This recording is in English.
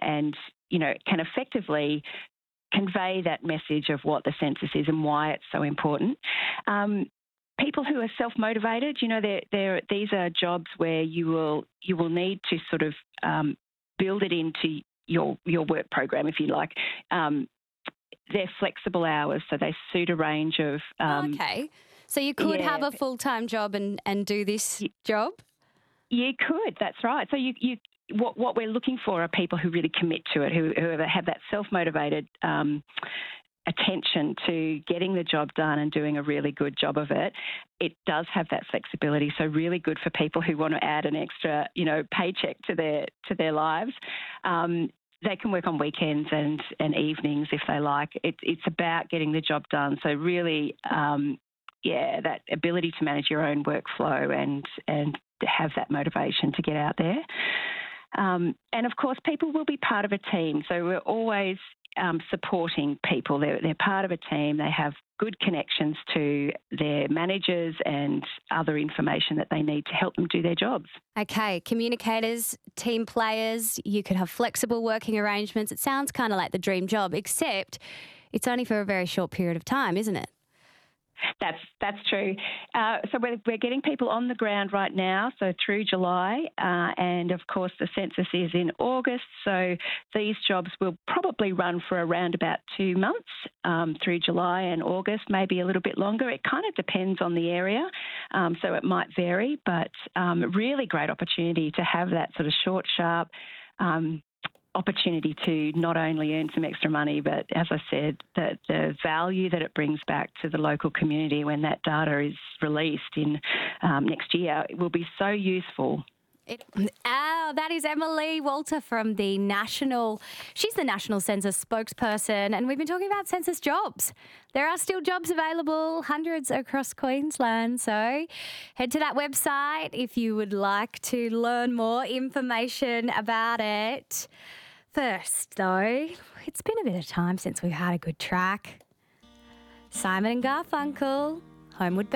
and can effectively convey that message of what the census is and why it's so important. People who are self-motivated, these are jobs where you will need to sort of build it into your work program, if you like. They're flexible hours, so they suit a range of... okay. So you could have a full-time job and do this job? You could, that's right. So what we're looking for are people who really commit to it, who have that self-motivated attention to getting the job done and doing a really good job of it. It does have that flexibility, so really good for people who want to add an extra, paycheck to their lives. They can work on weekends and evenings if they like. It's about getting the job done. So really, that ability to manage your own workflow and have that motivation to get out there. And of course, people will be part of a team. So we're always supporting people. They're part of a team. They have good connections to their managers and other information that they need to help them do their jobs. Okay, communicators, team players, you could have flexible working arrangements. It sounds kind of like the dream job, except it's only for a very short period of time, isn't it? That's true. So we're getting people on the ground right now, so through July, and of course the census is in August, so these jobs will probably run for around about 2 months through July and August, maybe a little bit longer. It kind of depends on the area, so it might vary, but really great opportunity to have that sort of short, sharp opportunity to not only earn some extra money, but as I said, the value that it brings back to the local community when that data is released in next year, it will be so useful. That is Emily Walter from she's the National Census spokesperson, and we've been talking about census jobs. There are still jobs available, hundreds across Queensland, so head to that website if you would like to learn more information about it. First, though, it's been a bit of time since we've had a good track. Simon and Garfunkel, Homeward Bound.